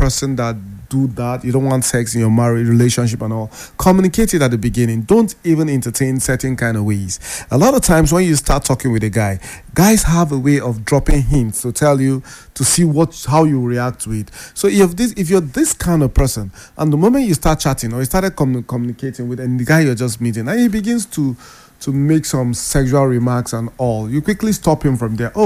person that do that, you don't want sex in your marriage relationship and all, communicate it at the beginning. Don't even entertain certain kind of ways. A lot of times when you start talking with a guy, guys have a way of dropping hints to tell you to see how you react to it. So if you're this kind of person, and the moment you start chatting or you started communicating with and the guy you're just meeting, and he begins to make some sexual remarks and all, you quickly stop him from there.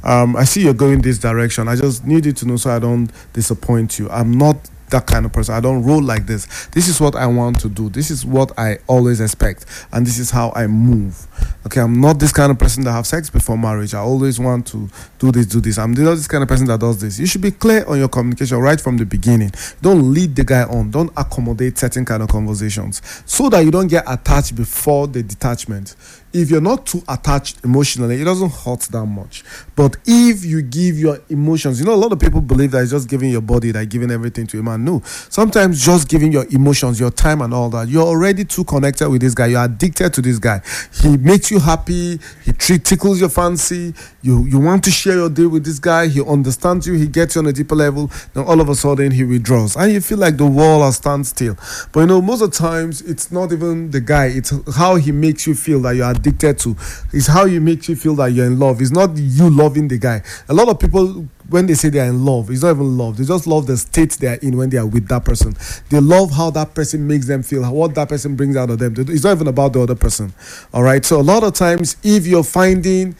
I see you're going this direction. I just need you to know so I don't disappoint you. I'm not that kind of person. I don't roll like this. This is what I want to do. This is what I always expect, and this is how I move. Okay, I'm not this kind of person that have sex before marriage. I always want to do this. I'm not this kind of person that does this. You should be clear on your communication right from the beginning. Don't lead the guy on. Don't accommodate certain kind of conversations so that you don't get attached before the detachment. If you're not too attached emotionally, it doesn't hurt that much. But if you give your emotions, a lot of people believe that it's just giving your body, like giving everything to a man. No. Sometimes just giving your emotions, your time and all that, you're already too connected with this guy. You're addicted to this guy. He makes you happy. He tickles your fancy. You want to share your day with this guy. He understands you. He gets you on a deeper level. Then all of a sudden he withdraws. And you feel like the world has stand still. But most of the times it's not even the guy. It's how he makes you feel that you're addicted to. It's how he makes you feel that you're in love. It's not you loving the guy. A lot of people, when they say they're in love, it's not even love. They just love the state they're in when they are with that person. They love how that person makes them feel, what that person brings out of them. It's not even about the other person. All right. So a lot of times, if you're finding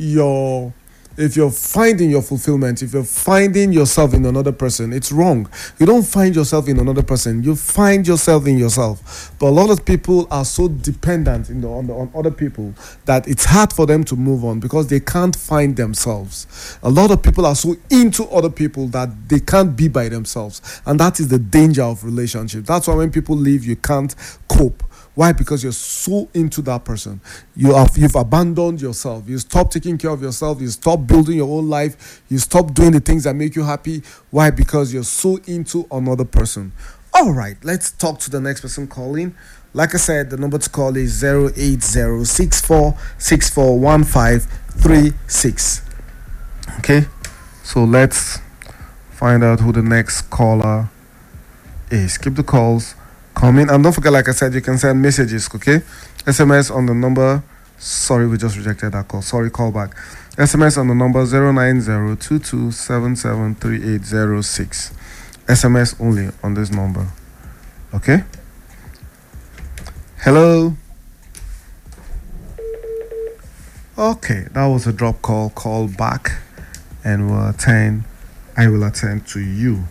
your fulfillment, if you're finding yourself in another person, it's wrong. You don't find yourself in another person. You find yourself in yourself. But a lot of people are so dependent on other people that it's hard for them to move on because they can't find themselves. A lot of people are so into other people that they can't be by themselves. And that is the danger of relationships. That's why when people leave, you can't cope. Why? Because you're so into that person. You've abandoned yourself. You stop taking care of yourself. You stop building your own life. You stop doing the things that make you happy. Why? Because you're so into another person. All right, let's talk to the next person calling. Like I said, the number to call is 08064641536. Okay, so let's find out who the next caller is. Keep the calls coming, and don't forget, like I said, you can send messages. Okay, SMS on the number. Sorry, we just rejected that call. Sorry, call back. SMS on the number 09022773806. SMS only on this number. Okay. Hello. Okay, that was a drop call. Call back, and I will attend to you.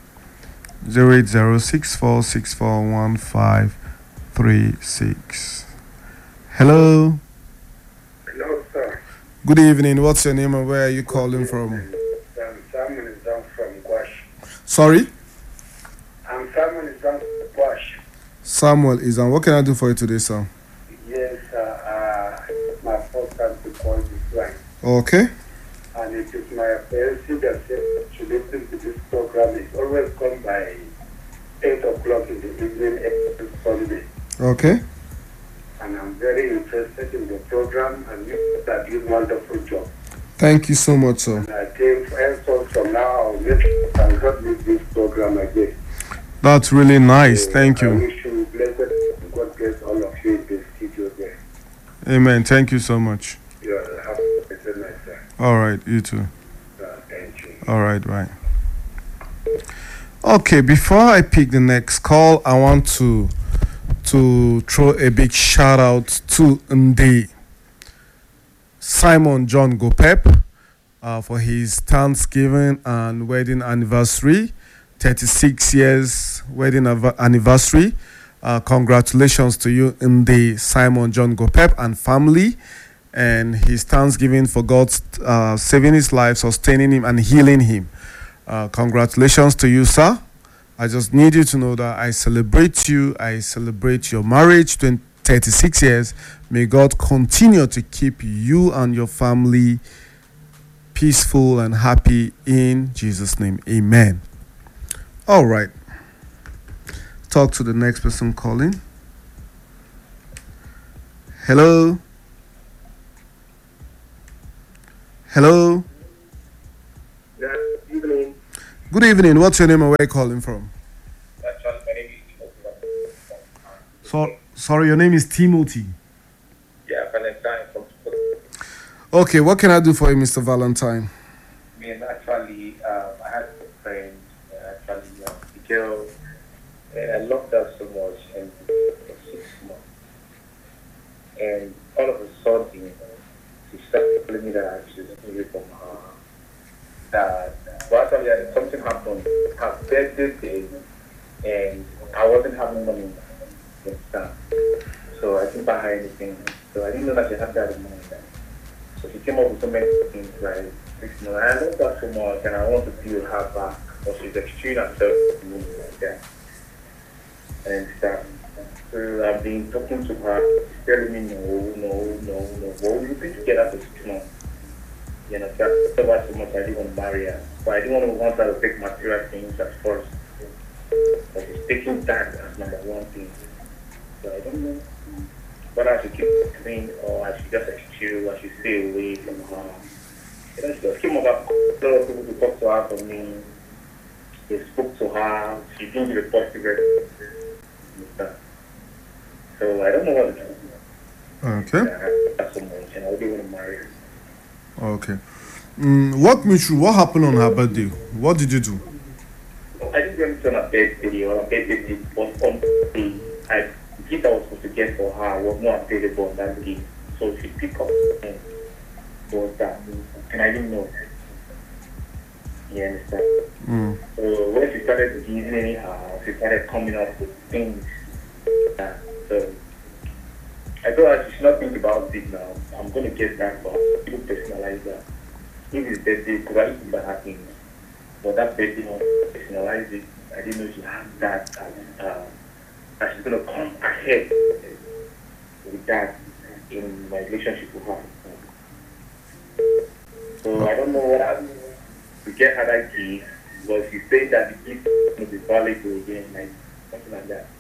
08064641536. Hello. Hello, sir. Good evening. What's your name and where are you calling from? Simon is down from Guash. Sorry? I'm Simon is down from Guash. Samuel is on. What can I do for you today, sir? Yes, it's my first time to call this line. Okay. And it is my policy that says to listen to this program. It always come by 8 o'clock in the evening every Sunday. Okay. And I'm very interested in the program, and you are doing a wonderful job. Thank you so much, sir. And I think from now I'll make sure I not miss this program again. That's really nice. Thank I you. wish you blessed and God bless all of you in the studio there. Amen. Thank you so much. Yeah, have a better night, sir. All right. You too. Thank you. All right. Right. Okay. Before I pick the next call, I want to throw a big shout out to Nde Simon John Gopep for his Thanksgiving and wedding anniversary, 36 years wedding anniversary. Congratulations to you, Nde Simon John Gopep and family, and his Thanksgiving for God's saving his life, sustaining him, and healing him. Congratulations to you, sir. I just need you to know that I celebrate you. I celebrate your marriage, 36 years. May God continue to keep you and your family peaceful and happy in Jesus' name. Amen. All right. Talk to the next person calling. Hello. Hello. Good evening. Good evening. What's your name and where are you calling from? Actually, my name is Sorry, your name is Timothy. yeah, Valentine from Okay, what can I do for you, Mr. Valentine? me. And actually, I had a friend, actually, the girl, and I loved her so much, and for 6 months. And all of a sudden, she started telling me that she's away from her. That, well, actually, something happened. Her birthday day, and I wasn't having money to start. So I didn't buy her anything. So I didn't know that she had that in mind. So she came up with so many things like 6 months. I love that so much, and I want to build her back. But she's extreme herself to me like that. And stuff. So I've been talking to her, she's telling me no. Well, we've been together for 6 months. You know, that's why so much I didn't want to marry her. But I didn't want her to take material things at first. But she's taking that as number one thing. So I don't know whether I should keep it clean or I should just chill, I should stay away from her. You know, she just came up with a lot of people to talk to her for me. They spoke to her, she didn't give a positive response. So I don't know what to do. Okay. I have so much and I really want to marry her. Okay. Walk me through what happened on her birthday. What did you do? I didn't get to on a birthday or a birthday gift, but on the gift I was supposed to get for her was not available on that day. So she picked up and was that. And I didn't know. You understand? So when she started giving her, she started coming up with things. So I thought I should not think about it now. I'm going to get that for her. People personalize that. If it's birthday, because I used to buy her things. But that birthday, personalize it. I didn't know she had that. And she's going to come ahead with that in my relationship with her. So I don't know what I to get her that gift, but she said that the gift will be valuable again, like something like that.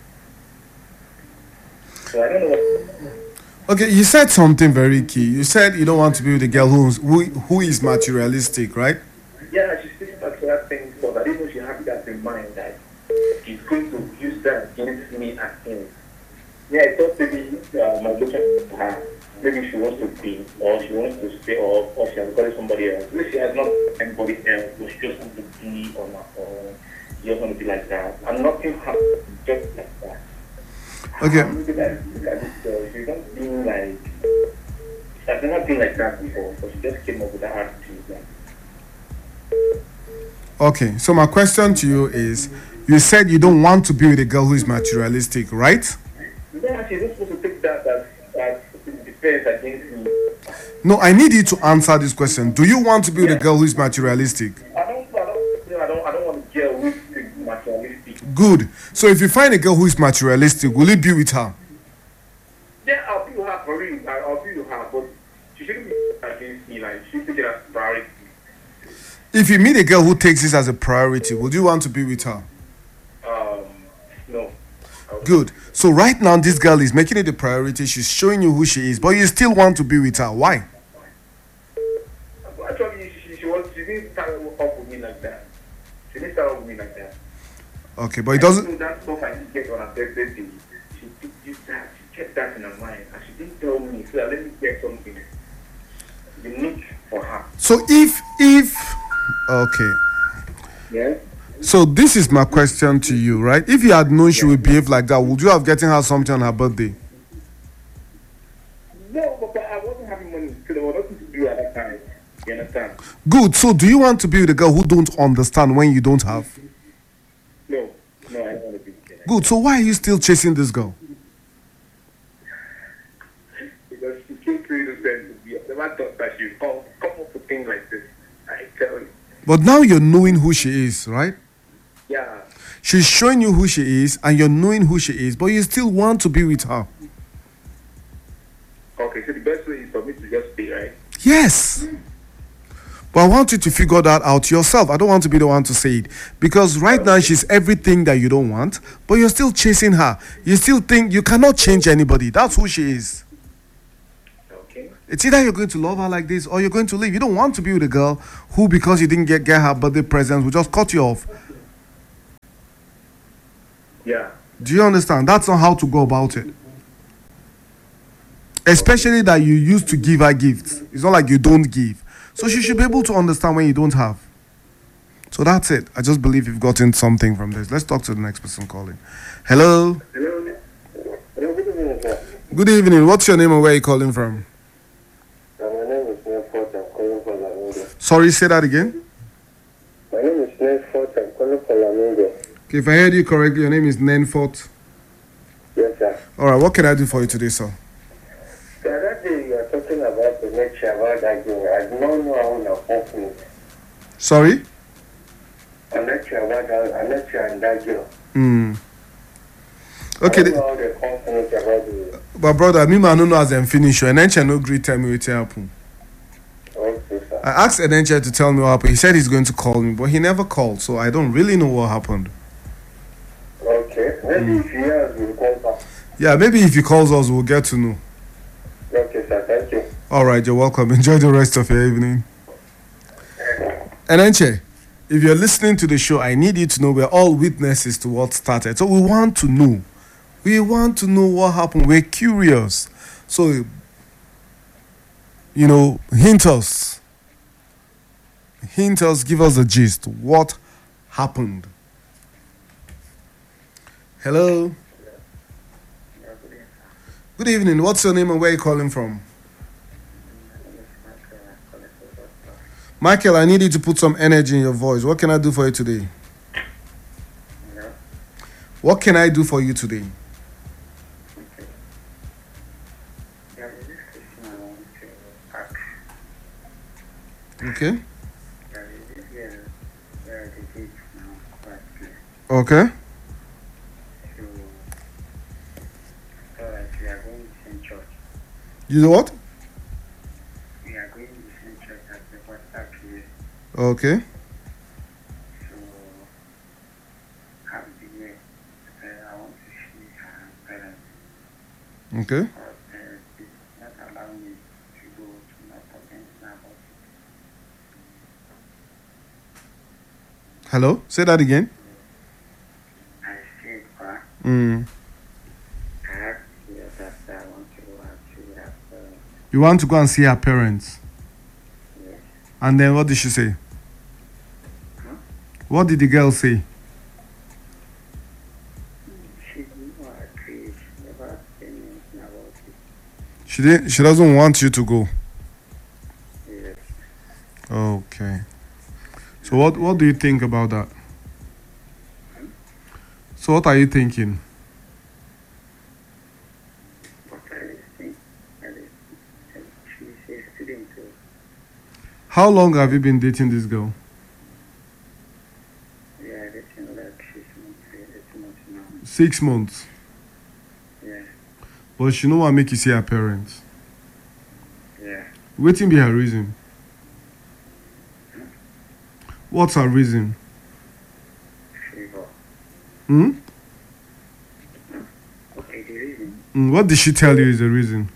So I don't know what. Okay, you said something very key. You said you don't want to be with a girl who is materialistic, right? Yeah, she's thinking about that thing, but I didn't know she had that in mind that she's going to use that against me at him. Yeah, I thought maybe my relationship with her, maybe she wants to be, or she wants to stay, or she has got somebody else. Maybe she has not anybody else, but she just wants to be on her own. She just wants to be like that. And nothing happens just like that. Okay. Look at this girl. She's not being like, she has never been like that before, so she just came up with that attitude. Like, Okay, so my question to you is, you said you don't want to be with a girl who is materialistic, right? yeah, she's not supposed to take that as defense against me. No, I need you to answer this question. Do you want to be with a girl who is materialistic? I don't want to get with materialistic. Good. So if you find a girl who is materialistic, will you be with her? Yeah, I'll be with her for real. I'll be with her, but she shouldn't be against me. Like, she should take it as priority. If you meet a girl who takes this as a priority, would you want to be with her? No. Good. So right now, this girl is making it a priority. She's showing you who she is, but you still want to be with her. Why? Actually, she didn't start up with me like that. She didn't start up with me like that. Okay, but it doesn't. So that stuff I didn't get on her birthday, she did that. She kept that in her mind, and she didn't tell me. So let me get something unique for her. So okay. Yeah. So this is my question to you, right? If you had known she would behave like that, would you have gotten her something on her birthday? No, but I wasn't having money because there was nothing to do at that time. You understand? Good. So do you want to be with a girl who don't understand when you don't have? No, I don't want to be with her. Good. So why are you still chasing this girl? Because she came to innocent to be. I never thought that she would come up with things like this. I tell you. But now you're knowing who she is, right? Yeah. She's showing you who she is, and you're knowing who she is, but you still want to be with her. Okay, so the best way is for me to just stay, right? Yes. But I want you to figure that out yourself. I don't want to be the one to say it. Because right now she's everything that you don't want, but you're still chasing her. You still think you cannot change anybody. That's who she is. Okay. It's either you're going to love her like this or you're going to leave. You don't want to be with a girl who, because you didn't get her birthday presents, will just cut you off. Yeah. Do you understand? That's not how to go about it. Especially that you used to give her gifts. It's not like you don't give. So she should be able to understand when you don't have. So that's it. I just believe you've gotten something from this. Let's talk to the next person calling. Hello. Hello. Hello, good evening, sir. Good evening. What's your name and where are you calling from? My name is Nelfort. I'm calling from Lamingo. Sorry, say that again. My name is Nelfort. I'm calling from Lamingo. Okay, if I heard you correctly, your name is Nenfort. Yes, sir. All right, what can I do for you today, sir? The other day you are talking about the lecture about that girl. I do not know how to open it. Sorry? A lecture about that, a lecture and that girl. Okay, I don't know how they confident about the. but brother, me man no know as them finish you. Enenche no gree tell me what happen. Okay, sir. I asked Enenche to tell me what happened. He said he's going to call me, but he never called, so I don't really know what happened. Okay. Maybe if he has, we'll call back. Yeah, maybe if he calls us, we'll get to know. Okay, sir. Thank you. All right, you're welcome. Enjoy the rest of your evening. Enenche, if you're listening to the show, I need you to know we're all witnesses to what started. So we want to know. We want to know what happened. We're curious. So, hint us. Hint us, give us a gist. What happened? Hello. Good evening. What's your name and where are you calling from? Michael, I need you to put some energy in your voice. What can I do for you today? What can I do for you today? Okay. Okay. You know what? We are going to the same church as the pastor here. Okay. So, have the way. I want to see her parents. Okay. But it's not allowing me to go to my parents now. Hello? Say that again. I said, but I have to see her that I want to go out to her parents. You want to go and see her parents? Yes. And then what did she say? Huh? What did the girl say? She did not agree. She never said anything about it. She doesn't want you to go. Yes. Okay. So what do you think about that? So what are you thinking? But I think she's a student too. How long have you been dating this girl? Yeah, it's in like 6 months now. 6 months. Yeah, But she no want make you see her parents. yeah. Waiting be her reason. What's her reason? Fever. Hmm? Okay, the reason What did she tell you is the reason?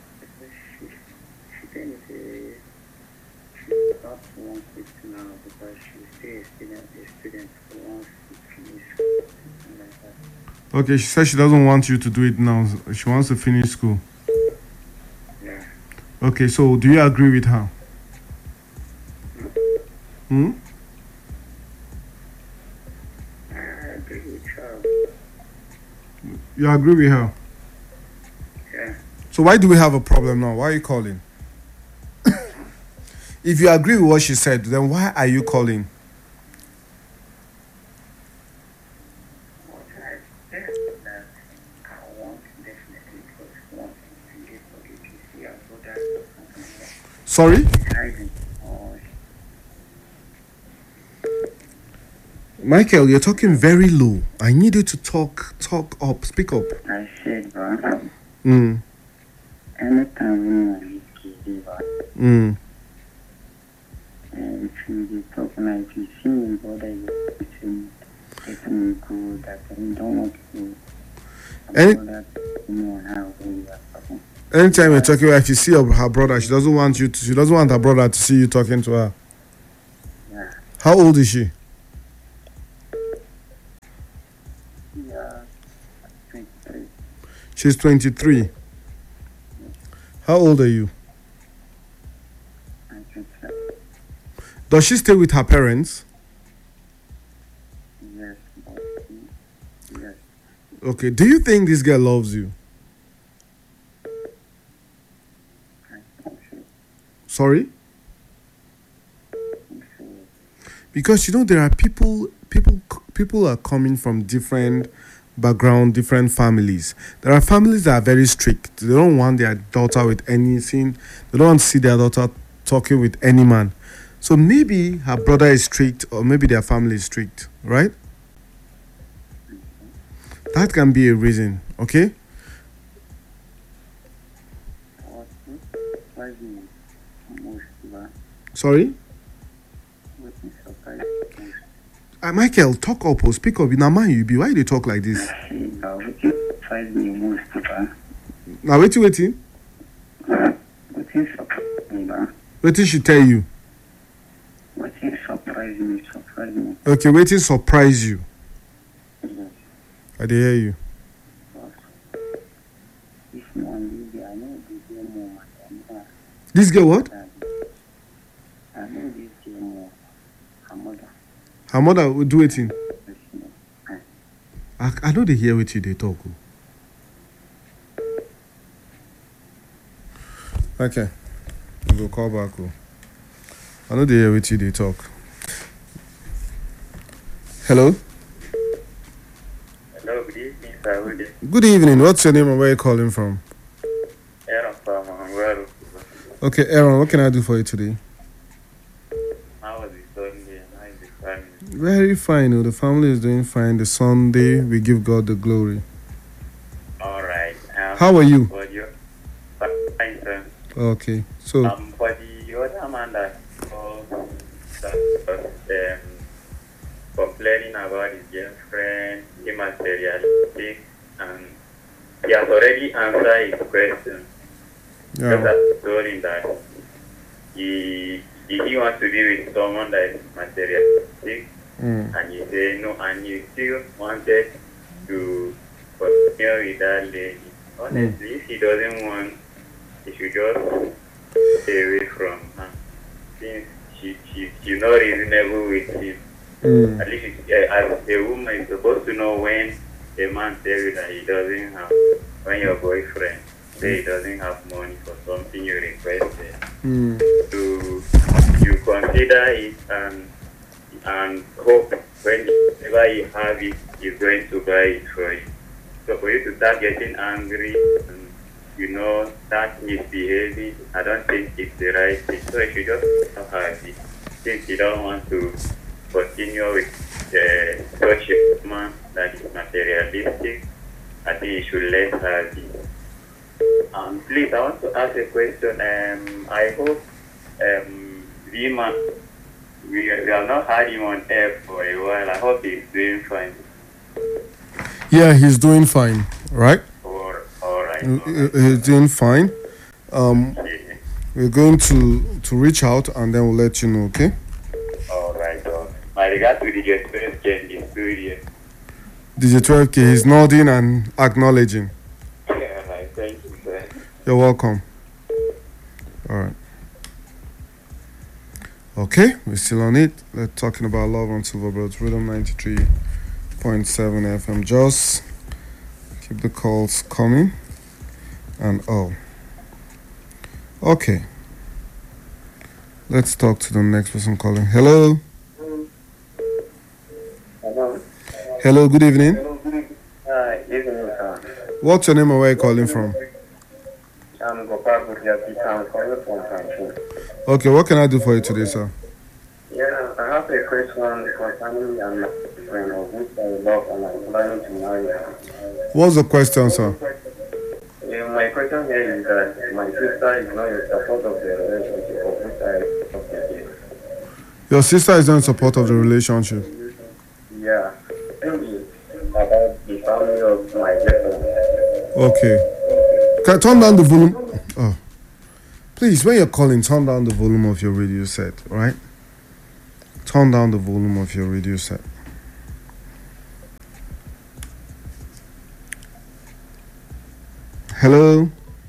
she tell me say she does not want it now because she's still a student who wants to finish school and like that. Okay, she said she doesn't want you to do it now. She wants to finish school. Yeah. Okay, so do you agree with her? Hmm? I agree with her. You agree with her? Yeah. So why do we have a problem now? Why are you calling? If you agree with what she said, then why are you calling? What I said that I want definitely because once you get forget to see her brother or something like that. Sorry? She's hiding. Or Michael, you're talking very low. I need you to talk up, speak up. I said, bro, Mm. anytime we give her, Mm. if you be talking like if you see me brother, you let me go that I don't want to Any- know that you know how we are talking. Anytime you're talking, if you see her brother, she doesn't want you. She doesn't want her brother to see you talking to her. Yeah. How old is she? Yeah. 23. She's 23. How old are you? I'm 27. Does she stay with her parents? Yes. Yes. Okay. Do you think this girl loves you? Sorry? Because there are people are coming from different background, different families. There are families that are very strict. They don't want their daughter with anything. They don't want to see their daughter talking with any man. So maybe her brother is strict, or maybe their family is strict, right? That can be a reason, okay? Sorry? Michael, talk up or speak up. Now, man, you be. Why they talk like this? Now, waiting. Waiting should tell you. Waiting surprise me. Okay, waiting surprise you. I did hear you. This girl what? Her mother will do it in. I know they hear what you they talk. Okay. We'll call back. I know they hear what you they talk. Hello? Hello, good evening, sir. Good evening. What's your name and where are you calling from? Aaron from Anguero. Okay, Aaron, what can I do for you today? How was the Sunday? How is the family? Very fine. The family is doing fine. The Sunday, we give God the glory. All right. How are you? Fine, sir. Okay. So. For the other man that complaining about his girlfriend, immaterialistic, and he has already answered his question. Yeah. Because I told him that he wants to be with someone that is materialistic, and he said no, and he still wanted to continue with that lady. Honestly, if he doesn't want, he should just stay away from her. Since she's not reasonable with him. At least as a woman, you're supposed to know when a man tells you that he doesn't have, when your boyfriend say he doesn't have money for something you requested. You consider it and hope whenever you have it, he's going to buy it for you. So for you to start getting angry and start misbehaving, I don't think it's the right thing. So you should just have it. Since you don't want to continue with such a man that is materialistic, I think you should let her be. Please, I want to ask a question. I hope V-Man, we have not had him on air for a while. I hope he's doing fine. Yeah, he's doing fine, right? All right. He's doing fine. We're going to reach out and then we'll let you know, okay? All right. My regards to DJ 12K in the studio. DJ 12K, he's nodding and acknowledging. Yeah, right. Thank you, sir. You're welcome. All right. Okay, we're still on it. We're talking about Love on Silverbirds Rhythm 93.7 FM. Just keep the calls coming. And okay. Let's talk to the next person calling. Hello. Hello. Hello, good evening. Evening, sir. What's your name and where are you calling from? I'm Gopal Gurjati. I'm calling from Tansi. Okay, what can I do for you today, sir? Yeah, I have a question concerning my friend of which I love and I'm planning to marry her. What's the question, sir? My question here is that my sister is not in support of the relationship of which I love her. Your sister is not in support of the relationship. Yeah, maybe about the family of my girlfriend. Okay. Can turn down the volume. Oh, please, when you're calling, turn down the volume of your radio set. All right? Turn down the volume of your radio set. Hello.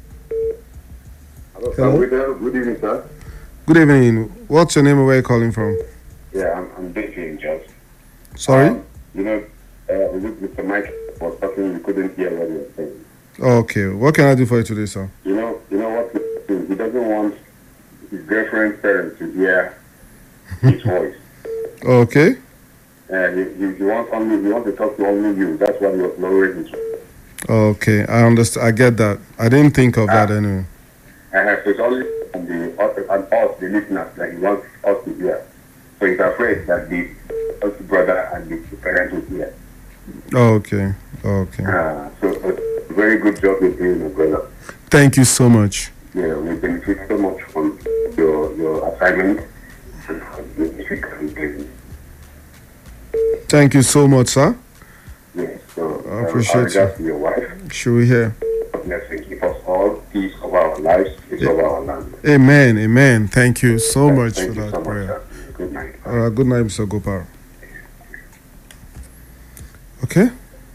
Hello. Good evening, sir. Good evening. What's your name and where are you calling from? Yeah, I'm Benjamin Jones. Sorry? Mr. Mike was talking, you couldn't hear what he was saying. Okay. What can I do for you today, sir? You know what he doesn't want his girlfriend's parents to hear his voice. Okay. He wants to talk to only you. That's why he was lowering his voice. Okay, I understand. I get that. I didn't think of that anyway. I have to only on us, the listeners, that he wants us to hear. So he's afraid that the brother and the parents will hear. Okay. So very good job you're doing, my brother. Thank you so much. Yeah, we benefit so much from your assignment and from the music and business. Thank you so much, sir. Yes, so I appreciate you. To your wife. Should we hear? Bless and keep us all peace over our lives, peace over our land. Amen. Thank you so much for that so prayer. Much, good night. Good night, Mr. Gopal. Okay.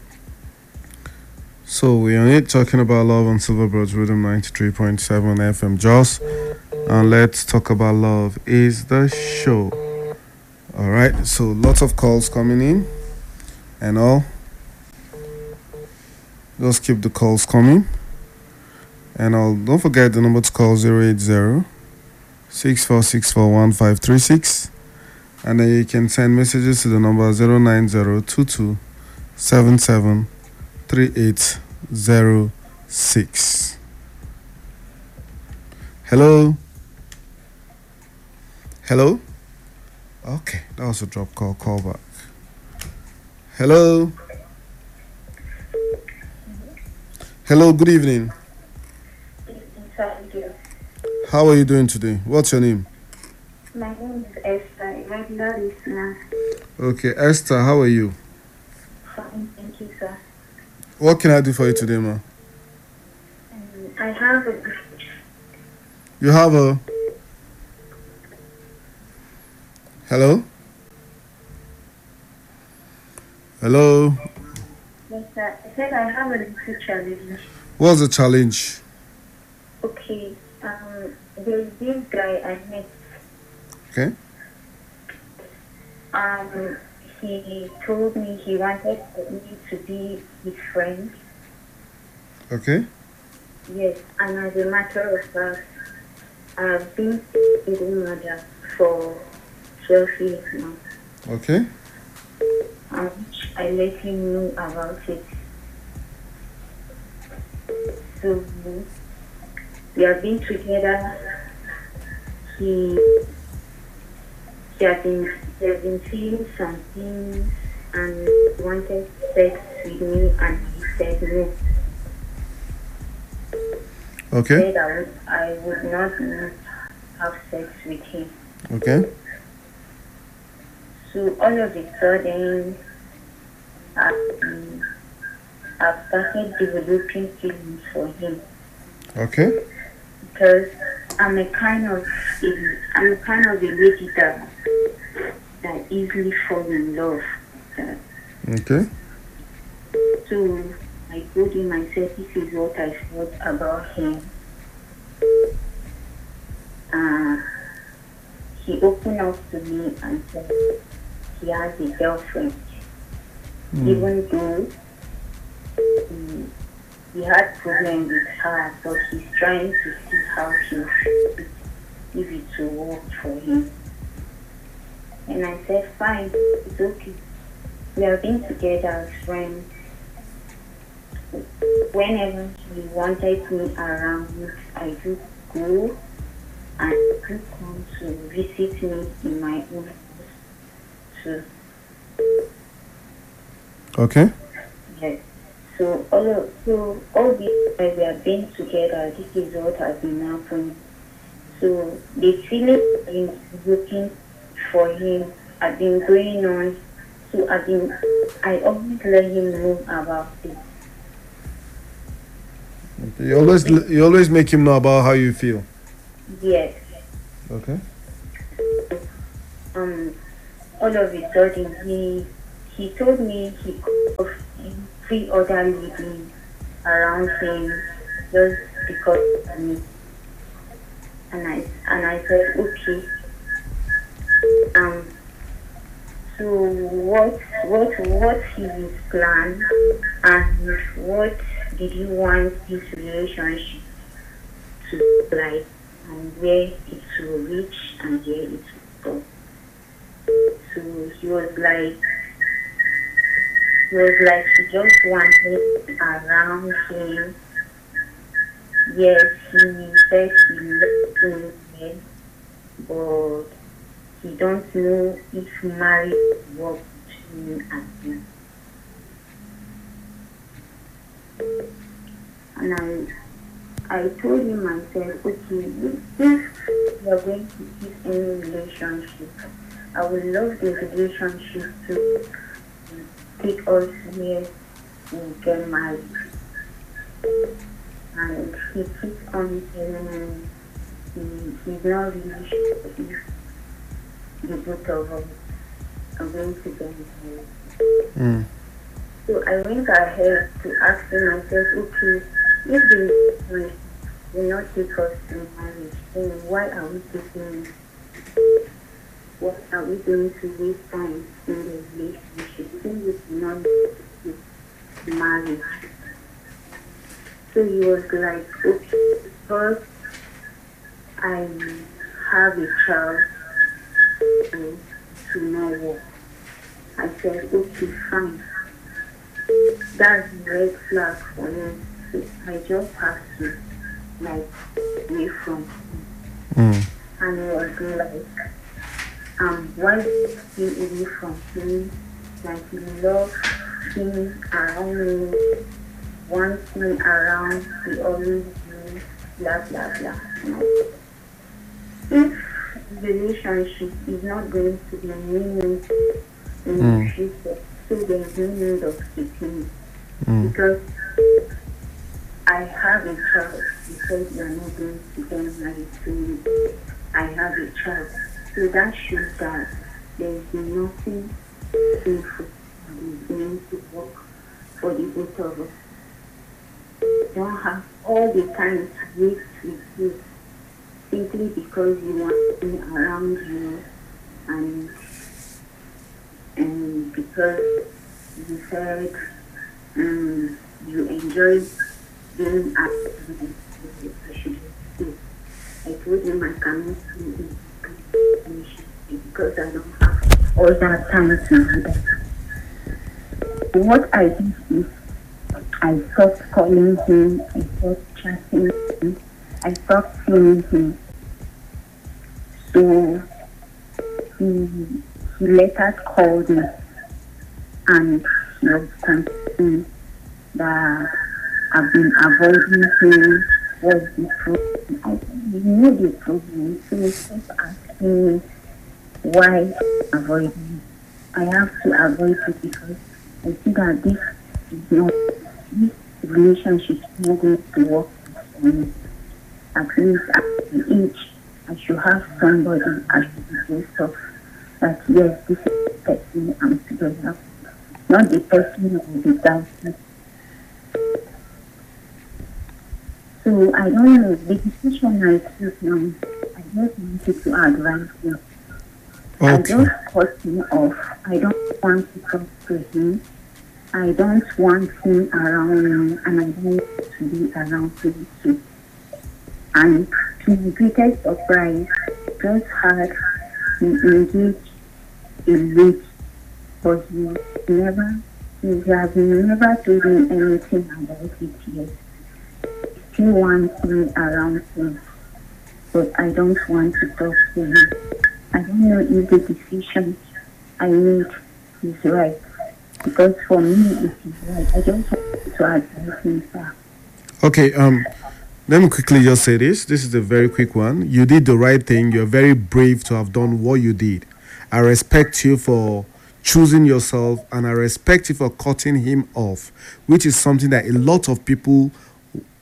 So we are talking about love on Silverbirds Rhythm 93.7 FM Jos. And let's talk about love is the show. All right. So lots of calls coming in and all. Just keep the calls coming. And don't forget the number to call 080-6464-1536. And then you can send messages to the number 09022773806. Hello? Okay, that was a drop call. Call back. Hello, good evening. How are you doing today? What's your name? My name is Esther, regular listener. Okay, Esther, how are you? Fine, thank you, sir. What can I do for you today, ma? I have a... You have a... Hello? Yes, sir. I said I have a little challenge. What's the challenge? Okay, there's this guy I met. Okay. He told me he wanted me to be his friend. Okay. Yes, and as a matter of fact, I've been a single mother for 12 years now. Okay. I let him know about it. So we have been together. He has been feeling some things and wanted sex with me, and he said no. Okay. He said I would not have sex with him. Okay. So all of a sudden, I've started developing feelings for him. Okay. Because I'm a kind of a lady that easily fall in love. Okay. So I told him, I said, this is what I thought about him. He opened up to me and said he has a girlfriend. Even though he had problems with her, but he's trying to see how he'll fit if it will work for him. And I said, fine, it's okay. We have been together as friends. Whenever he wanted me around, I do go and he come to visit me in my own house too. Okay. Yes. So all these times we have been together, this is what has been happening. So the feeling I've been looking for him has been going on. So I always let him know about it. You always make him know about how you feel. Yes. Okay. Um, all of a sudden, he told me he could have 3 other ladies around him just because of me. And I said, okay. Um, so what is his plan, and what did you want this relationship to look like, and where it will reach and where it will go? So he was like he just wanted around him. Yes, he said he loved me, but he don't know if marriage works between him and him. And I told him, I said, okay, if you are going to keep any relationship, I would love the relationship to take us where we get married. And he keeps on telling me he's not really sure if the both of us are going to get married. So I went ahead to ask him, I said, okay, if the relationship will not take us to marriage, then why are we taking it? What are we going to waste time in the relationship since we cannot get married? So he was like, okay, first I have a child to not work. I said, okay, fine. That's a red flag for me. So I just have to like away from him. And he was like, why stay away from him? Like he loves him around me, wants me around, he always do blah blah blah. If the relationship is not going to be meaningful in the future, so there's no need of keeping it. Because I have a child, because you are not going to get married to me. I have a child. So that shows that there's nothing meaningful that is going to work for the both of us. You don't have all the time to waste with you simply because you want me around you, and because you said you enjoy being active. I should do. I told him I cannot do it because I don't have all that time to do that. What I did is I stopped calling him, I stopped chatting him, I stopped seeing him. So he later called me and he was concerned that I've been avoiding him. What's the problem? I said, you know the problem. So he kept asking me why avoid me. I have to avoid it because I see that this relationship is not going to work for me. At least at the age, I should have somebody I should be based off that yes, this is the person I'm together, not the person who will be doubting. So I don't know, the decision I took now, I just wanted to advise you. Okay. I just cut him off. I don't want to talk to him. I don't want him around me, and I don't want to be around him too. And to the greatest surprise, just had him engaged in rape, but he has never told me anything about it yet. He wants me around him, but I don't want to talk to him. I don't know if the decision I made is right, because for me it is right. I just want to advise him, sir. Okay, let me quickly just say this. This is a very quick one. You did the right thing. You're very brave to have done what you did. I respect you for choosing yourself, and I respect you for cutting him off, which is something that a lot of people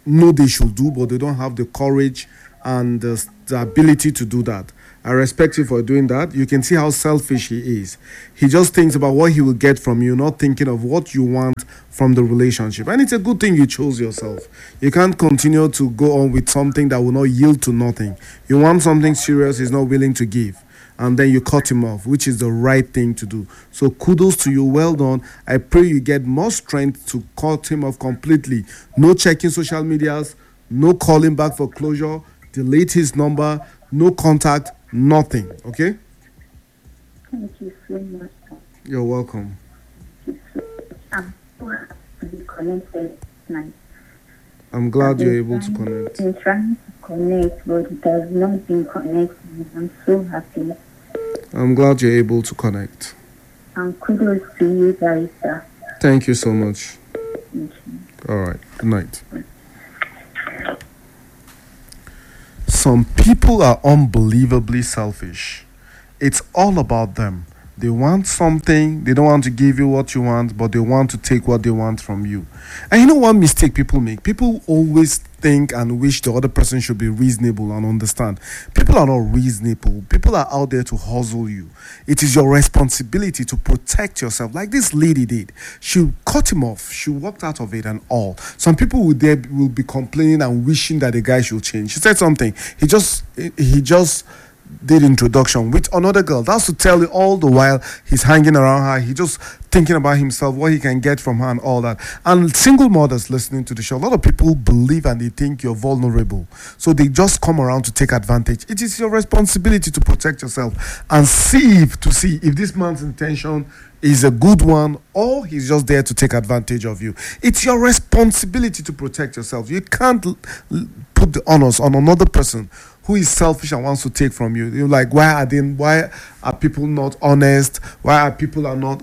know they should do, but they don't have the courage and the ability to do that. I respect you for doing that. You can see how selfish he is. He just thinks about what he will get from you, not thinking of what you want from the relationship. And it's a good thing you chose yourself. You can't continue to go on with something that will not yield to nothing. You want something serious, he's not willing to give. And then you cut him off, which is the right thing to do. So kudos to you, well done. I pray you get more strength to cut him off completely. No checking social medias, no calling back for closure, delete his number, no contact, nothing. Okay? Thank you so much. You're welcome. I'm so happy to be connected tonight. I'm glad you're able to connect. I'm trying to connect, but it has not been connected. I'm so happy. I'm glad you're able to connect. And kudos to you guys, sir. Thank you so much. Thank you. All right. Good night. Some people are unbelievably selfish. It's all about them. They want something, they don't want to give you what you want, but they want to take what they want from you. And you know what mistake people make? People always think and wish the other person should be reasonable and understand. People are not reasonable. People are out there to hustle you. It is your responsibility to protect yourself, like this lady did. She cut him off. She walked out of it and all. Some people will be complaining and wishing that the guy should change. She said something. He just did introduction with another girl. That's to tell you all the while he's hanging around her. He just thinking about himself, what he can get from her and all that. And single mothers listening to the show, a lot of people believe and they think you're vulnerable. So they just come around to take advantage. It is your responsibility to protect yourself and see if this man's intention is a good one or he's just there to take advantage of you. It's your responsibility to protect yourself. You can't put the onus on another person who is selfish and wants to take from you. You're like, why are people not honest? Why are people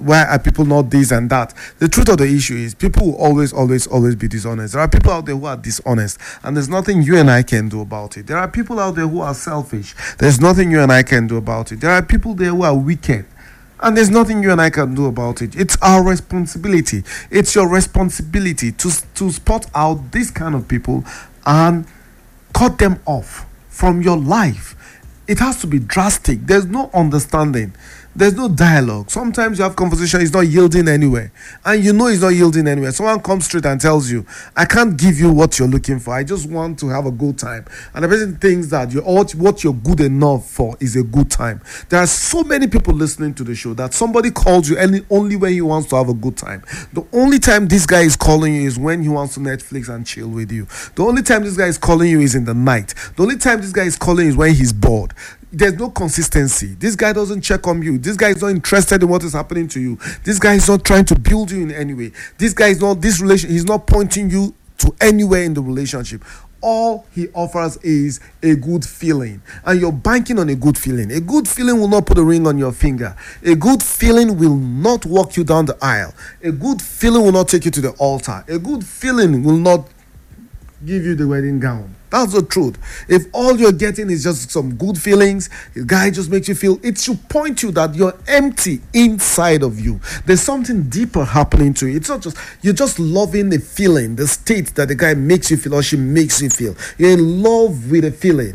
not this and that? The truth of the issue is people will always be dishonest. There are people out there who are dishonest, and there's nothing you and I can do about it. There are people out there who are selfish. There's nothing you and I can do about it. There are people there who are wicked, and there's nothing you and I can do about it. It's our responsibility. It's your responsibility to spot out this kind of people and cut them off from your life. It has to be drastic. There's no understanding. There's no dialogue. Sometimes you have conversation, it's not yielding anywhere. And you know it's not yielding anywhere. Someone comes straight and tells you, I can't give you what you're looking for. I just want to have a good time. And the person thinks that what you're good enough for is a good time. There are so many people listening to the show that somebody calls you only when he wants to have a good time. The only time this guy is calling you is when he wants to Netflix and chill with you. The only time this guy is calling you is in the night. The only time this guy is calling is when he's bored. There's no consistency. This guy doesn't check on you. This guy is not interested in what is happening to you. This guy is not trying to build you in any way. This guy is not he's not pointing you to anywhere in the relationship. All he offers is a good feeling. And you're banking on a good feeling. A good feeling will not put a ring on your finger. A good feeling will not walk you down the aisle. A good feeling will not take you to the altar. A good feeling will not give you the wedding gown. That's the truth. If all you're getting is just some good feelings, the guy just makes you feel, it should point you that you're empty inside of you. There's something deeper happening to you. It's not just, you're just loving the feeling, the state that the guy makes you feel or she makes you feel. You're in love with a feeling.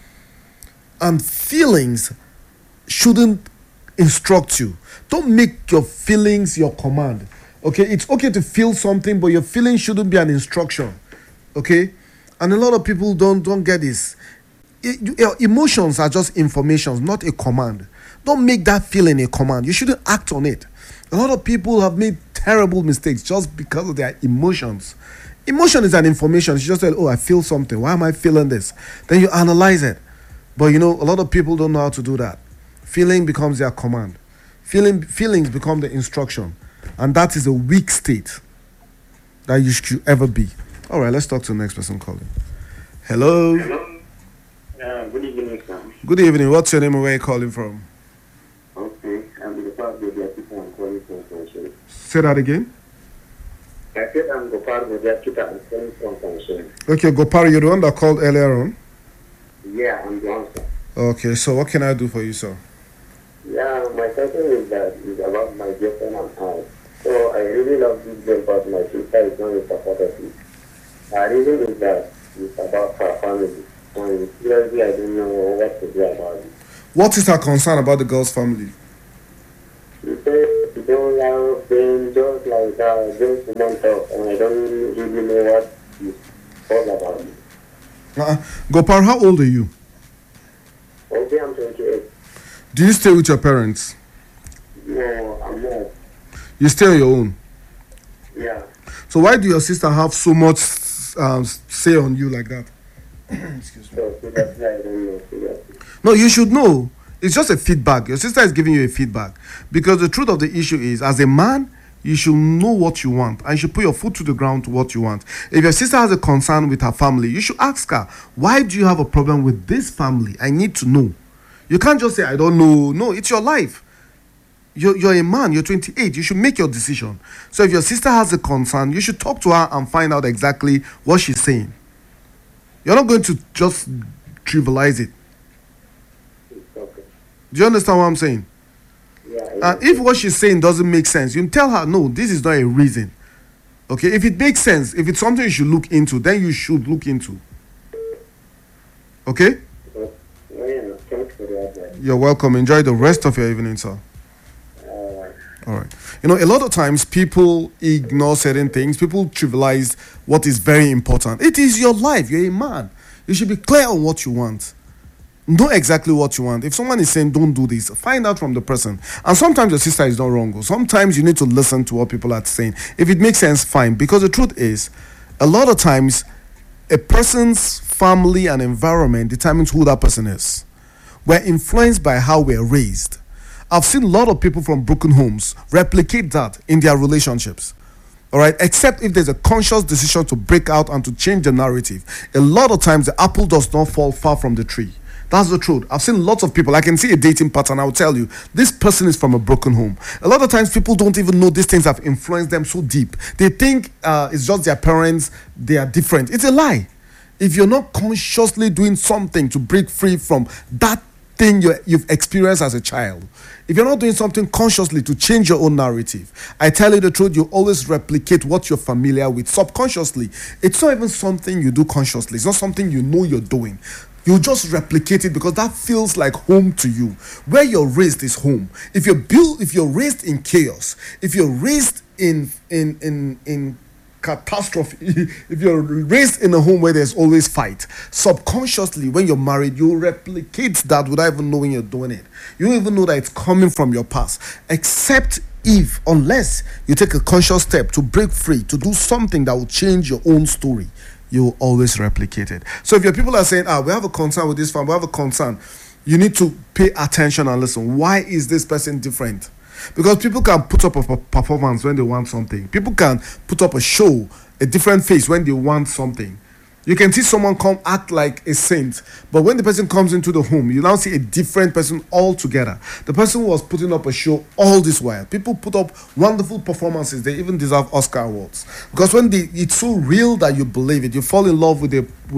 And feelings shouldn't instruct you. Don't make your feelings your command. Okay? It's okay to feel something, but your feeling shouldn't be an instruction. Okay? And a lot of people don't get this. Your emotions are just information, not a command. Don't make that feeling a command. You shouldn't act on it. A lot of people have made terrible mistakes just because of their emotions. Emotion is an information. You just say, oh, I feel something. Why am I feeling this? Then you analyze it. But a lot of people don't know how to do that. Feeling becomes their command. Feelings become the instruction. And that is a weak state that you should ever be. All right, let's talk to the next person calling. Hello. Good evening, sir. Good evening. What's your name and where are you calling from? Okay, I'm Gopal Godiakita. I'm calling from Function. Say that again. I said I'm Gopal Godiakita. I'm calling from Function. Okay, Gopal, you're the one that called earlier on? Yeah, I'm the answer. Okay, so what can I do for you, sir? Yeah, my question is about my girlfriend and I. So I really love this girl, but my sister is not a supporter of it. The reason is that it's about her family. And seriously, I don't know what to do about it. What is her concern about the girl's family? She said she don't like being just like that, just mental, and I don't really know what it's all about. Gopal, how old are you? Okay, I'm 28. Do you stay with your parents? No, I'm not. You stay on your own. Yeah. So why do your sister have so much say on you like that? Excuse me. So seriously, I don't know. Seriously. No, you should know. It's just a feedback. Your sister is giving you a feedback. Because the truth of the issue is, as a man, you should know what you want. And you should put your foot to the ground to what you want. If your sister has a concern with her family, you should ask her, why do you have a problem with this family? I need to know. You can't just say, I don't know. No, it's your life. You're a man, you're 28, you should make your decision. So if your sister has a concern, you should talk to her and find out exactly what she's saying. You're not going to just trivialize it. It's okay. Do you understand what I'm saying? Yeah. And if what she's saying doesn't make sense, you tell her, no, this is not a reason. Okay, if it makes sense, if it's something you should look into, then you should look into. Okay? Yeah, thanks for the advice. You're welcome. Enjoy the rest of your evening, sir. All right. You know, a lot of times people ignore certain things. People trivialize what is very important. It is your life. You're a man. You should be clear on what you want. Know exactly what you want. If someone is saying don't do this, find out from the person. And sometimes your sister is not wrong. Sometimes you need to listen to what people are saying. If it makes sense, fine. Because the truth is, a lot of times, a person's family and environment determines who that person is. We're influenced by how we're raised. I've seen a lot of people from broken homes replicate that in their relationships. All right, except if there's a conscious decision to break out and to change the narrative. A lot of times the apple does not fall far from the tree. That's the truth. I've seen lots of people. I can see a dating pattern. I'll tell you, this person is from a broken home. A lot of times people don't even know these things have influenced them so deep. They think it's just their parents, they are different. It's a lie. If you're not consciously doing something to break free from that thing you've experienced as a child, if you're not doing something consciously to change your own narrative, I tell you the truth, you always replicate what you're familiar with subconsciously. It's not even something you do consciously. It's not something you know you're doing. You just replicate it because that feels like home to you. Where you're raised is home. If you're raised in chaos, if you're raised in catastrophe, if you're raised in a home where there's always fight, subconsciously when you're married, you replicate that without even knowing you're doing it. You don't even know that it's coming from your past, except unless you take a conscious step to break free, to do something that will change your own story, you will always replicate it. So if your people are saying, we have a concern with this family, we have a concern, you need to pay attention and listen. Why is this person different? Because people can put up a performance when they want something. People can put up a show, a different face when they want something. You can see someone come act like a saint, but when the person comes into the home, you now see a different person altogether. The person who was putting up a show all this while. People put up wonderful performances. They even deserve Oscar awards. Because when it's so real that you believe it, you fall in love with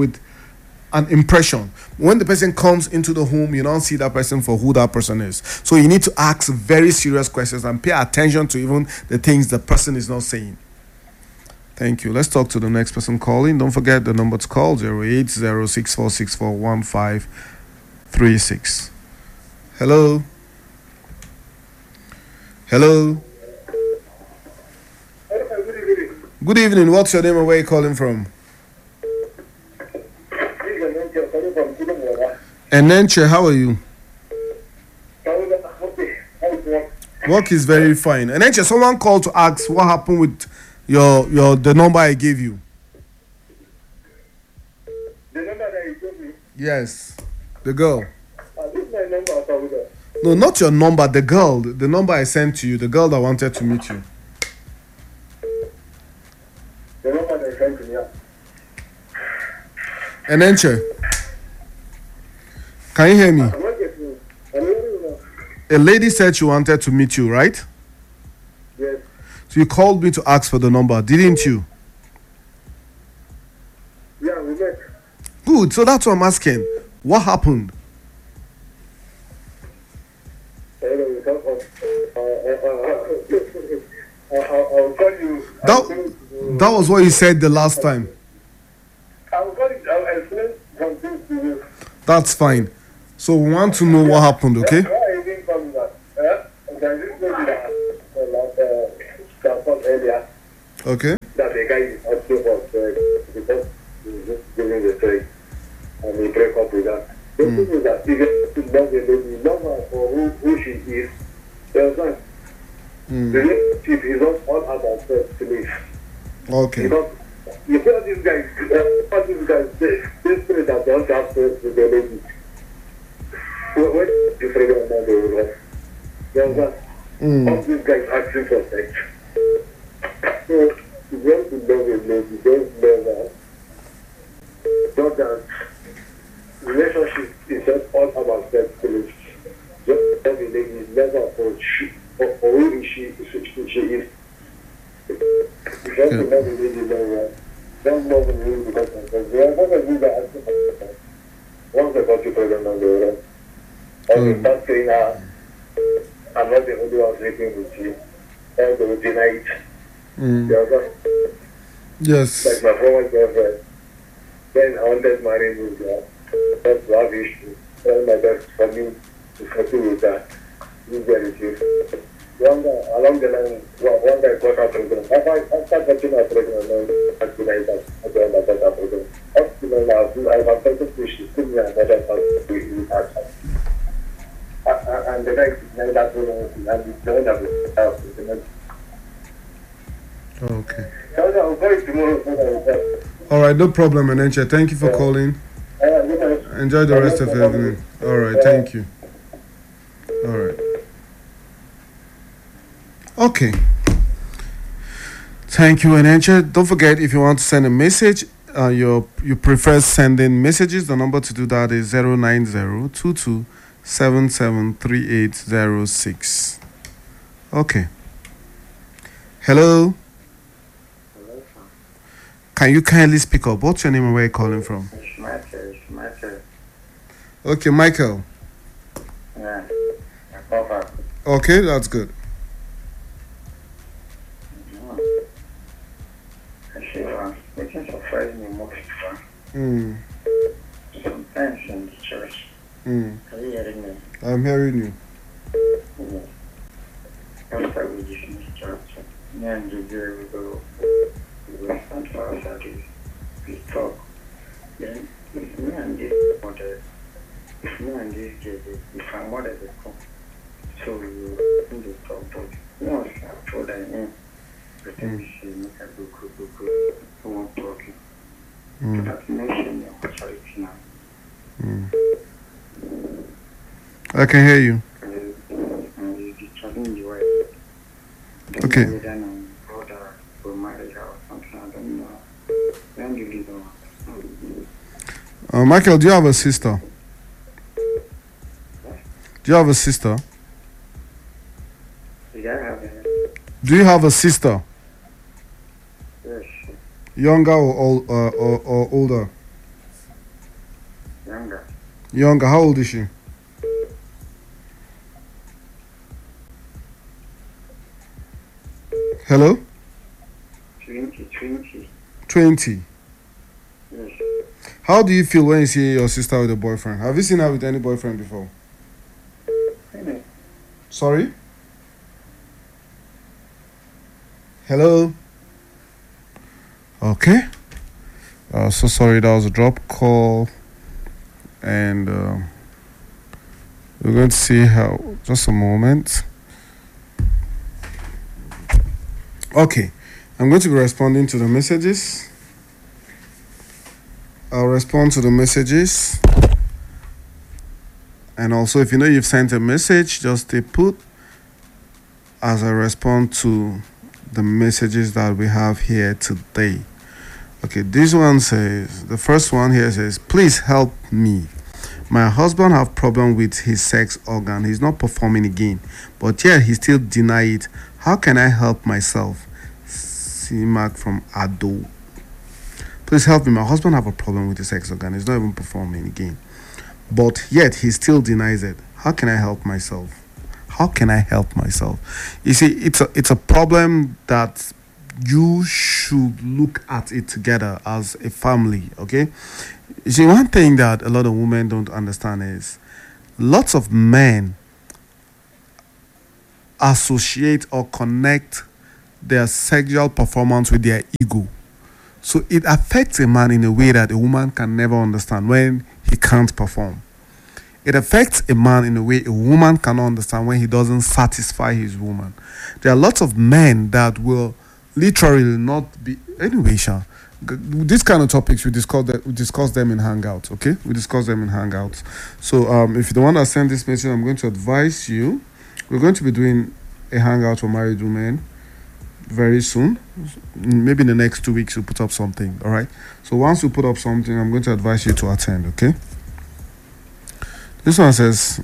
an impression. When the person comes into the home, you don't see that person for who that person is. So you need to ask very serious questions and pay attention to even the things the person is not saying. Thank you. Let's talk to the next person calling. Don't forget the number to call, 08064641536. Hello. Hello. Good evening. What's your name and where are you calling from? Enenche, how are you? Work is very fine. Enenche, someone called to ask what happened with the number I gave you. The number that you told me? Yes. The girl. This is my number, Sauda. No, not your number, the girl. The number I sent to you, the girl that wanted to meet you. The number that you sent to me, yeah. Enenche, can you hear me? I'm not getting you. I'm hearing you A now. lady said she wanted to meet you, right? Yes. So you called me to ask for the number, didn't you? Yeah, we met. Good, so that's what I'm asking. What happened? I'll call you. That was what you said the last time. That's fine. So we want to know what happened, okay? Why I didn't come back? There is no that earlier Okay. that the guy is asking for because he's just giving the story and he break up with her. The thing is that if you love a lady, love her for who she is, there's not. The relationship is not all about sex to me. Okay. Because you tell these guys, this spirit that don't have sex with the lady. When you figure out that they will have, there's not. All these guys asking for sex. So, if you want to love a lady, don't love her. Not that relationship is not all about sex to just love a lady is never for who she is. If you want to love a lady, love her. Don't love a lady because of sex. There are not a lady that asking for sex. Once they got you pregnant on the other, or they start saying, I'm not the only one sleeping with you, or they will deny it. Yes. Like my former girlfriend, when I wanted to marry me, that's to have issues. Try my best for me to settle with her. You get it. One day, along the line, one day I got her pregnant. After getting her pregnant, I denied that. I got her pregnant. Up to now, I've affected to she took me another person with her. And the guy denied that pregnancy, and it's the one that was pregnant. Okay. I'll call you tomorrow so that I will tell. All right, no problem, Enenche. Thank you for calling. Enjoy the rest of the evening. All right, thank you. All right. Okay. Thank you, Enenche. Don't forget, if you want to send a message, you prefer sending messages, the number to do that is 09022773806. Okay. Hello. Can you kindly speak up? What's your name and where are you calling from? It's Michael. Okay, Michael. Yeah. I call her. Okay, that's good. Making surprise me most sometimes in the church. Are you hearing me? I'm hearing you. After we dismiss church, me and the girl will go. We will stand for our service. We talk. Then, if me and this mother, if me and this girl, if I'm mother, they come. So we will in the talk, but once I told her, pretend she make a go. I won't talk. So that nation is sorry now. I can hear you. And the challenge wife. Okay. Then brother will marry her or something. I don't know. When do you know? Michael, do you have a sister? Do you have a sister? Did I have a... Do you have a sister? Yes. Younger or older? Younger. Younger. How old is she? Hello? 20. 20. Yes. How do you feel when you see your sister with a boyfriend? Have you seen her with any boyfriend before? Sorry? Hello? Okay. So sorry, that was a drop call. And we're going to see how. Just a moment. Okay. I'm going to be responding to the messages. I'll respond to the messages. And also, if you know you've sent a message, just stay put as I respond to the messages that we have here today. Okay, this one says, the first one here says, please help me. My husband have problem with his sex organ. He's not performing again, but yet he still deny it. How can I help myself? C-Mark from Ado. Please help me. My husband have a problem with his sex organ. He's not even performing again, but yet he still denies it. How can I help myself? How can I help myself? You see, it's a problem that you should look at it together as a family, okay? You see, one thing that a lot of women don't understand is lots of men associate or connect their sexual performance with their ego. So it affects a man in a way that a woman can never understand when he can't perform. It affects a man in a way a woman cannot understand when he doesn't satisfy his woman. There are lots of men that will literally not be. Anyway, Sha, these kind of topics we discuss them in Hangouts, okay? We discuss them in Hangouts. So if you don't want to send this message, I'm going to advise you. We're going to be doing a Hangout for married women very soon. Maybe in the next 2 weeks we'll put up something, all right? So once we put up something, I'm going to advise you to attend, okay? This one says,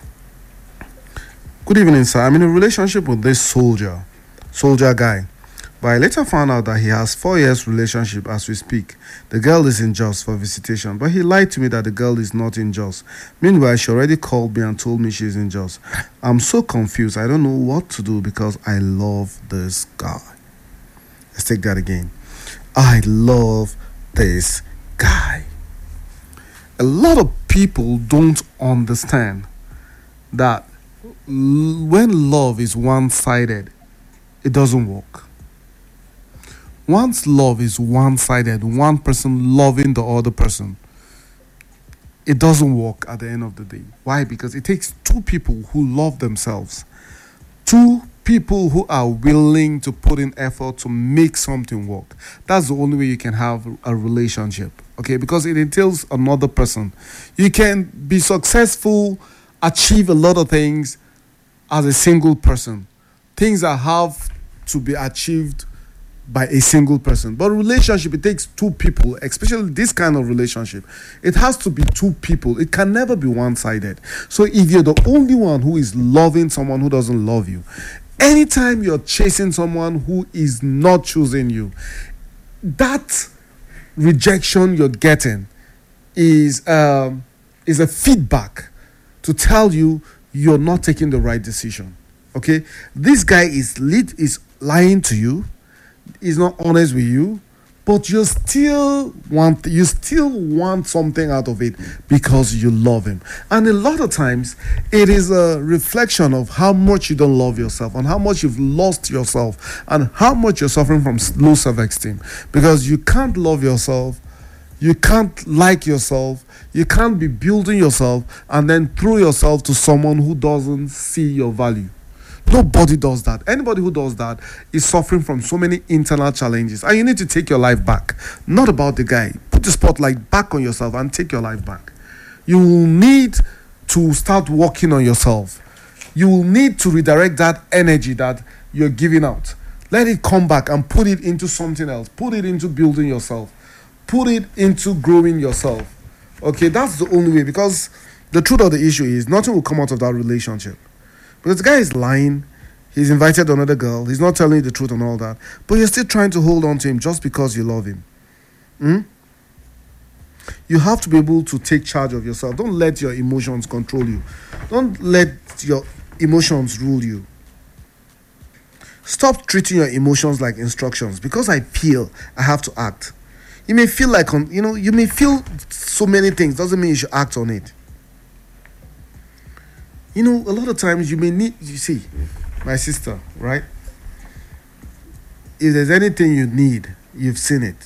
good evening, sir. I'm in a relationship with this soldier guy. But I later found out that he has 4 years relationship as we speak. The girl is in Jos for visitation, but he lied to me that the girl is not in Jos. Meanwhile, she already called me and told me she's in Jos. I'm so confused. I don't know what to do because I love this guy. Let's take that again. I love this guy. A lot of people don't understand that when love is one-sided, it doesn't work. Once love is one-sided, one person loving the other person, it doesn't work at the end of the day. Why? Because it takes two people who love themselves, two people who are willing to put in effort to make something work. That's the only way you can have a relationship, okay? Because it entails another person. You can be successful, achieve a lot of things as a single person. Things that have to be achieved by a single person. But relationship, it takes two people, especially this kind of relationship. It has to be two people. It can never be one-sided. So if you're the only one who is loving someone who doesn't love you, anytime you're chasing someone who is not choosing you, that rejection you're getting is a feedback to tell you you're not taking the right decision. Okay? This guy is lying to you, is not honest with you, but you still want something out of it because you love him. And a lot of times it is a reflection of how much you don't love yourself and how much you've lost yourself and how much you're suffering from low self-esteem, because you can't love yourself, you can't like yourself, you can't be building yourself and then throw yourself to someone who doesn't see your value. Nobody does that. Anybody who does that is suffering from so many internal challenges. And you need to take your life back. Not about the guy. Put the spotlight back on yourself and take your life back. You will need to start working on yourself. You will need to redirect that energy that you're giving out. Let it come back and put it into something else. Put it into building yourself. Put it into growing yourself. Okay, that's the only way. Because the truth of the issue is nothing will come out of that relationship. Because the guy is lying, he's invited another girl, he's not telling you the truth and all that, but you're still trying to hold on to him just because you love him. You have to be able to take charge of yourself. Don't let your emotions control you. Don't let your emotions rule you. Stop treating your emotions like instructions. Because I feel, I have to act. You may feel like, you may feel so many things, doesn't mean you should act on it. A lot of times you see, my sister, right? If there's anything you need, you've seen it.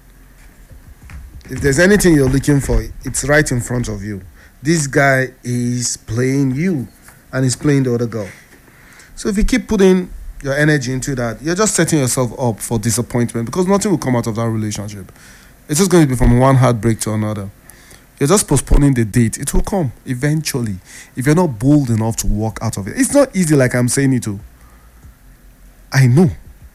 If there's anything you're looking for, it's right in front of you. This guy is playing you and he's playing the other girl. So if you keep putting your energy into that, you're just setting yourself up for disappointment because nothing will come out of that relationship. It's just going to be from one heartbreak to another. You're just postponing the date. It will come eventually if you're not bold enough to walk out of it. It's not easy like I'm saying it to. I know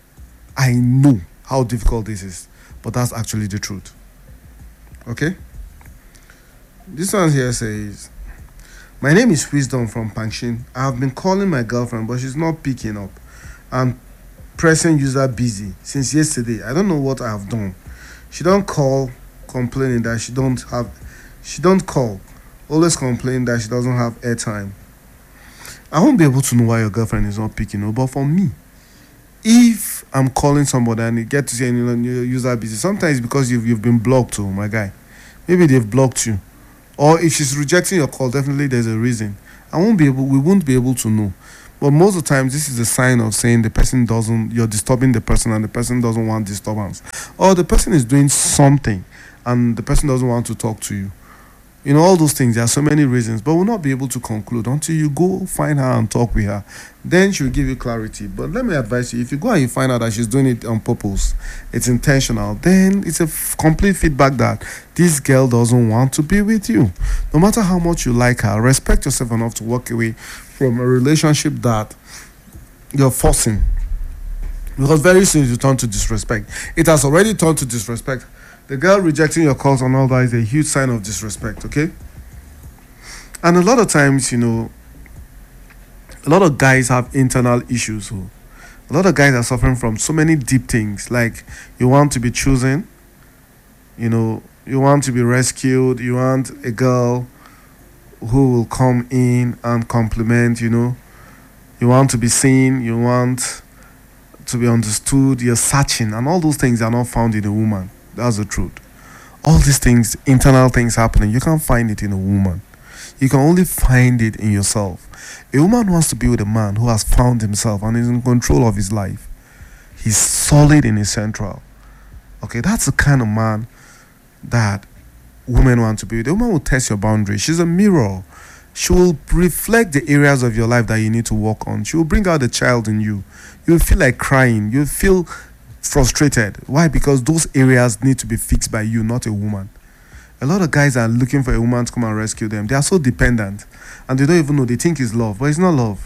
how difficult this is, but that's actually the truth. Okay? This one here says, my name is Wisdom from Pangshin. I have been calling my girlfriend, but she's not picking up. I'm pressing user busy since yesterday. I don't know what I have done. She don't call complaining that she don't call, always complain that she doesn't have airtime. I won't be able to know why your girlfriend is not picking up, but for me, If I'm calling somebody and you get to say your user busy, sometimes it's because you've been blocked, oh my guy. Maybe they've blocked you. Or if she's rejecting your call, definitely there's a reason. We won't be able to know. But most of the times, this is a sign of saying you're disturbing the person and the person doesn't want disturbance. Or the person is doing something and the person doesn't want to talk to you. You know, all those things, there are so many reasons, but we'll not be able to conclude until you go find her and talk with her. Then she'll give you clarity. But let me advise you, if you go and you find out that she's doing it on purpose, it's intentional, then it's a complete feedback that this girl doesn't want to be with you. No matter how much you like her, respect yourself enough to walk away from a relationship that you're forcing. Because very soon you turn to disrespect. It has already turned to disrespect. The girl rejecting your calls and all that is a huge sign of disrespect, okay? And a lot of times, you know, a lot of guys have internal issues. A lot of guys are suffering from so many deep things. Like, you want to be chosen, you know, you want to be rescued, you want a girl who will come in and compliment, you know. You want to be seen, you want to be understood, you're searching, and all those things are not found in a woman. That's the truth. All these things, internal things happening, you can't find it in a woman. You can only find it in yourself. A woman wants to be with a man who has found himself and is in control of his life. He's solid in his central. Okay, that's the kind of man that women want to be with. A woman will test your boundaries. She's a mirror. She will reflect the areas of your life that you need to work on. She will bring out the child in you. You'll feel like crying. You'll feel frustrated. Why? Because those areas need to be fixed by you, not a woman. A lot of guys are looking for a woman to come and rescue them. They are so dependent and they don't even know. They think it's love, but it's not love.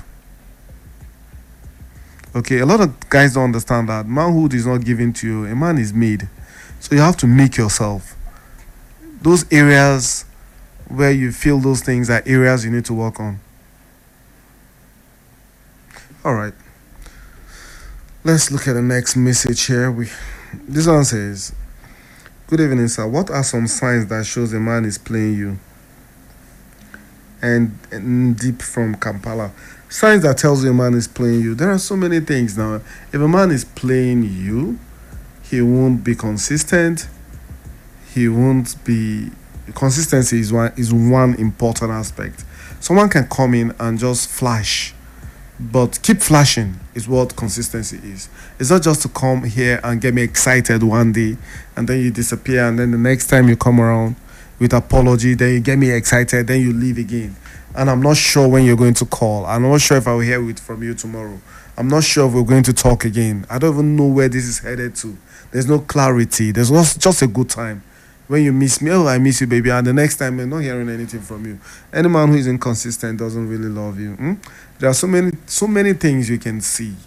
Okay, a lot of guys don't understand that manhood is not given to you. A man is made. So you have to make yourself. Those areas where you feel those things are areas you need to work on. All right. Let's look at the next message here. This one says, "Good evening, sir. What are some signs that shows a man is playing you?" And deep from Kampala. Signs that tells you a man is playing you. There are so many things now. If a man is playing you, he won't be consistent. He won't be... Consistency is one important aspect. Someone can come in and just flash, but keep flashing is what consistency is. It's not just to come here and get me excited one day and then you disappear, and then the next time you come around with apology, then you get me excited, then you leave again. And I'm not sure when you're going to call. I'm not sure if I will hear it from you tomorrow. I'm not sure if we're going to talk again. I don't even know where this is headed to. There's no clarity. There's just a good time. When you miss me, oh, I miss you, baby. And the next time, you're not hearing anything from you. Any man who is inconsistent doesn't really love you. There are so many things you can see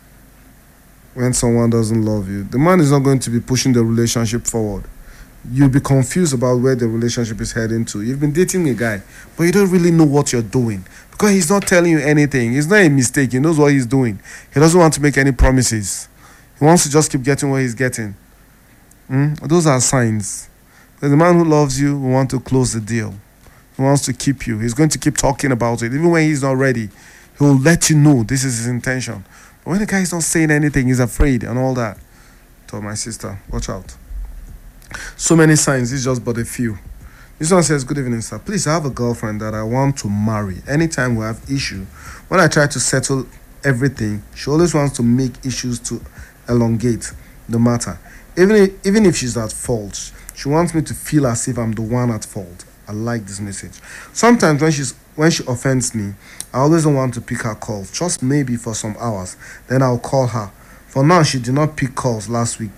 when someone doesn't love you. The man is not going to be pushing the relationship forward. You'll be confused about where the relationship is heading to. You've been dating a guy, but you don't really know what you're doing because he's not telling you anything. It's not a mistake. He knows what he's doing. He doesn't want to make any promises. He wants to just keep getting what he's getting. Those are signs. The man who loves you will want to close the deal. He wants to keep you. He's going to keep talking about it. Even when he's not ready, he will let you know this is his intention. But when the guy is not saying anything, he's afraid and all that. Told my sister, watch out. So many signs, it's just but a few. This one says, "Good evening, sir. Please, I have a girlfriend that I want to marry. Anytime we have issue, when I try to settle everything, she always wants to make issues to elongate the matter. Even if she's at fault, she wants me to feel as if I'm the one at fault." I like this message. "Sometimes when she offends me, I always don't want to pick her calls, just maybe for some hours. Then I'll call her. For now, she did not pick calls last week,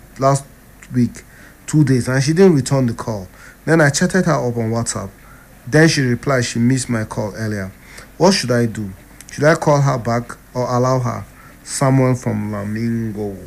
2 days, and she didn't return the call. Then I chatted her up on WhatsApp. Then she replied she missed my call earlier. What should I do? Should I call her back or allow her?" Samuel from Lamingo.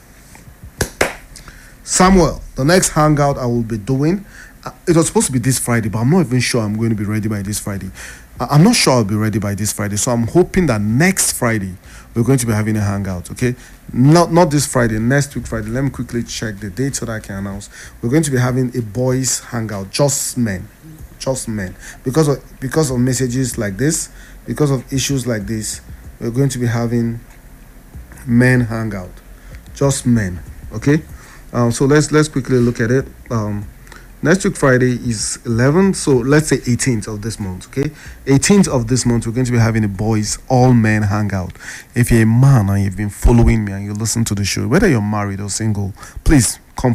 Samuel, the next hangout I will be doing, it was supposed to be this Friday, but I'm not even sure I'm going to be ready by this Friday. I'm not sure I'll be ready by this Friday, so I'm hoping that next Friday we're going to be having a hangout, okay? Not this Friday, next week Friday. Let me quickly check the date so that I can announce. We're going to be having a boys hangout, just men. Because of messages like this, because of issues like this, we're going to be having men hangout. Just men. Okay. So let's quickly look at it. Next week Friday is 11th, so let's say 18th of this month. Okay, 18th of this month we're going to be having a boys all men hangout. If you're a man and you've been following me and you listen to the show, whether you're married or single, please come